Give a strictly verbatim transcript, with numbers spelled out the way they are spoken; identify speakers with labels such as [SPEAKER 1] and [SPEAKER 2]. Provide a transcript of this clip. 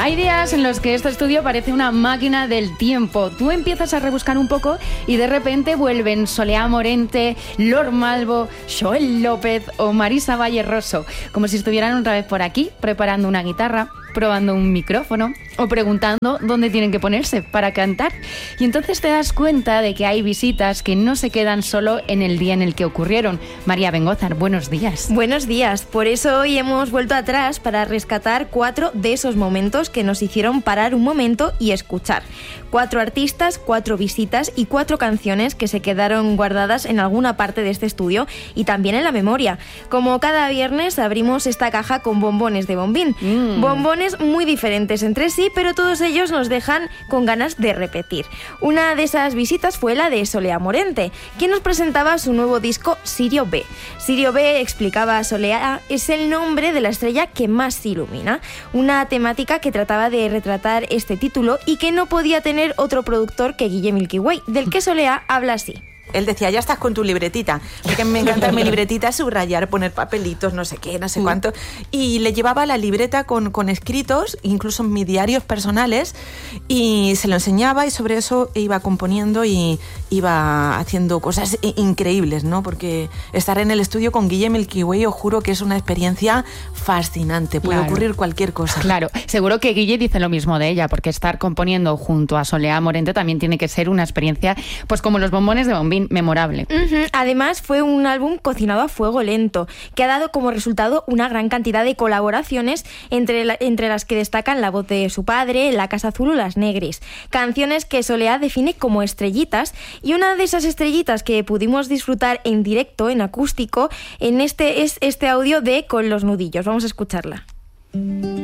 [SPEAKER 1] Hay días en los que este estudio parece una máquina del tiempo. Tú empiezas a rebuscar un poco y de repente vuelven Soleá Morente, Lord Malvo, Joel López o Marisa Valle Rosso, como si estuvieran otra vez por aquí preparando una guitarra, probando un micrófono o preguntando dónde tienen que ponerse para cantar. Y entonces te das cuenta de que hay visitas que no se quedan solo en el día en el que ocurrieron. María Bengózar, buenos días.
[SPEAKER 2] Buenos días. Por eso hoy hemos vuelto atrás para rescatar cuatro de esos momentos que nos hicieron parar un momento y escuchar. Cuatro artistas, cuatro visitas y cuatro canciones que se quedaron guardadas en alguna parte de este estudio y también en la memoria. Como cada viernes abrimos esta caja con bombones de Bombín. Mm. Bombones muy diferentes entre sí, pero todos ellos nos dejan con ganas de repetir. Una de esas visitas fue la de Soleá Morente, quien nos presentaba su nuevo disco Sirio B. Sirio B, explicaba Soleá, es el nombre de la estrella que más se ilumina. Una temática que trataba de retratar este título y que no podía tener otro productor que Guille Milky Way, del que Soleá habla así.
[SPEAKER 3] Él decía, ya estás con tu libretita, porque me encanta mi libretita subrayar, poner papelitos, no sé qué, no sé cuánto, y le llevaba la libreta con, con escritos, incluso mis diarios personales, y se lo enseñaba y sobre eso iba componiendo y iba haciendo cosas increíbles, ¿no? Porque estar en el estudio con Guille Milky Way, os juro que es una experiencia fascinante, puede claro. ocurrir cualquier cosa.
[SPEAKER 1] Claro, seguro que Guille dice lo mismo de ella, porque estar componiendo junto a Soleá Morente también tiene que ser una experiencia, pues como los bombones de Bombín, memorable.
[SPEAKER 2] Uh-huh. Además fue un álbum cocinado a fuego lento, que ha dado como resultado una gran cantidad de colaboraciones entre, la, entre las que destacan la voz de su padre, La Casa Azul o Las Negris. Canciones que Soleá define como estrellitas, y una de esas estrellitas que pudimos disfrutar en directo, en acústico, en este es este audio de Con los nudillos. Vamos a escucharla.